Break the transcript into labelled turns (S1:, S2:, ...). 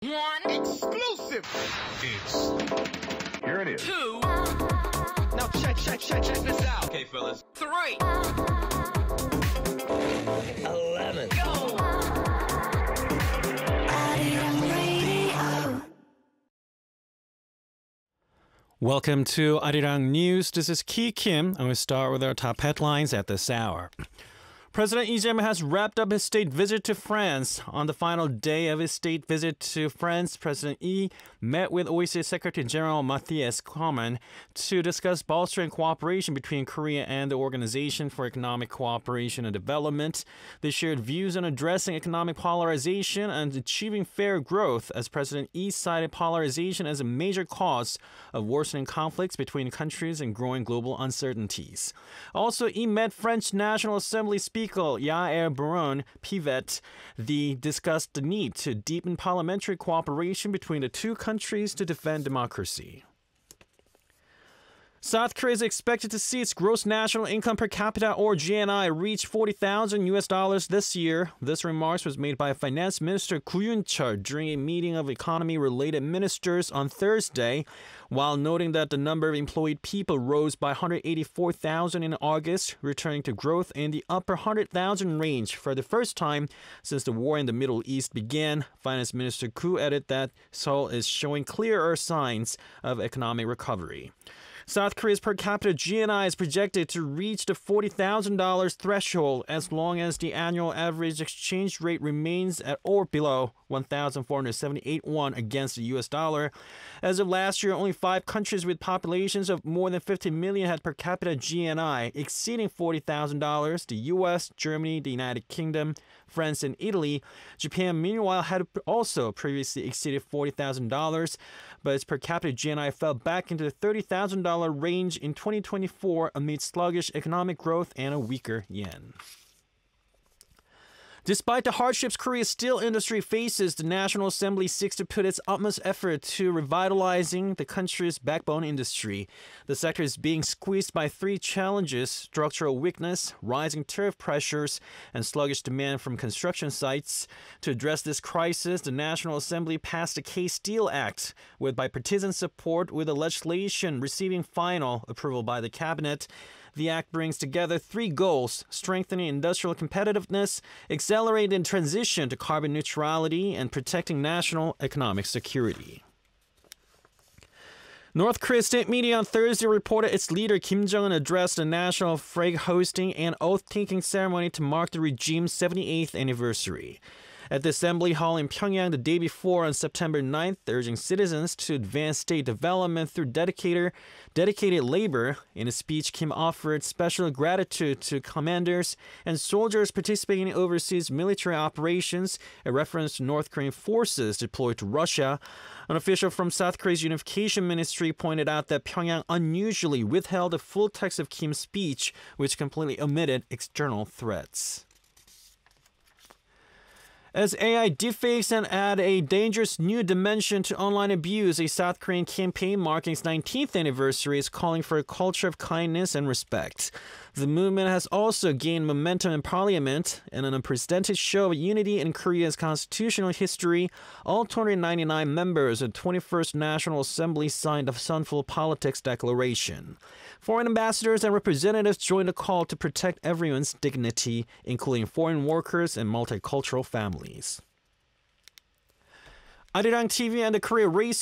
S1: One. Exclusive.
S2: Here it is.
S1: Two. Now check this out. Okay, fellas. Three. 11. Go.
S3: Welcome to Arirang News. This is Ki Kim, and we start with our top headlines at this hour. President Lee Jae-myung has wrapped up his state visit to France. On the final day of his state visit to France, President Lee met with OECD Secretary General Matthias Cormann to discuss bolstering cooperation between Korea and the Organization for Economic Cooperation and Development. They shared views on addressing economic polarization and achieving fair growth, as President Lee cited polarization as a major cause of worsening conflicts between countries and growing global uncertainties. Also, Lee met French National Assembly Speaker Yael Braun-Pivet. They discussed the need to deepen parliamentary cooperation between the two countries to defend democracy. South Korea is expected to see its gross national income per capita, or GNI, reach $40,000 this year. This remark was made by Finance Minister Koo Yoon-chul during a meeting of economy-related ministers on Thursday, while noting that the number of employed people rose by 184,000 in August, returning to growth in the upper 100,000 range for the first time since the war in the Middle East began. Finance Minister Koo added that Seoul is showing clearer signs of economic recovery. South Korea's per capita GNI is projected to reach the $40,000 threshold as long as the annual average exchange rate remains at or below 1,478 won against the US dollar. As of last year, only 5 countries with populations of more than 50 million had per capita GNI exceeding $40,000: the US, Germany, the United Kingdom, France, and Italy. Japan, meanwhile, had also previously exceeded $40,000, but its per capita GNI fell back into the $30,000 range in 2024 amid sluggish economic growth and a weaker yen. Despite the hardships Korea's steel industry faces, the National Assembly seeks to put its utmost effort to revitalizing the country's backbone industry. The sector is being squeezed by 3 challenges: structural weakness, rising tariff pressures, and sluggish demand from construction sites. To address this crisis, the National Assembly passed the K-Steel Act with bipartisan support, with the legislation receiving final approval by the cabinet. The act brings together 3 goals: strengthening industrial competitiveness, accelerating transition to carbon neutrality, and protecting national economic security. North Korea's state media on Thursday reported its leader Kim Jong-un addressed the national flag hosting and oath-taking ceremony to mark the regime's 78th anniversary. At the Assembly Hall in Pyongyang the day before, on September 9th, urging citizens to advance state development through dedicated labor. In a speech, Kim offered special gratitude to commanders and soldiers participating in overseas military operations, a reference to North Korean forces deployed to Russia. An official from South Korea's Unification Ministry pointed out that Pyongyang unusually withheld the full text of Kim's speech, which completely omitted external threats. As AI deepfakes and add a dangerous new dimension to online abuse, a South Korean campaign marking its 19th anniversary is calling for a culture of kindness and respect. The movement has also gained momentum in parliament. In an unprecedented show of unity in Korea's constitutional history, all 299 members of the 21st National Assembly signed the Sunful Politics Declaration. Foreign ambassadors and representatives joined the call to protect everyone's dignity, including foreign workers and multicultural families. Arirang TV and the Korea Race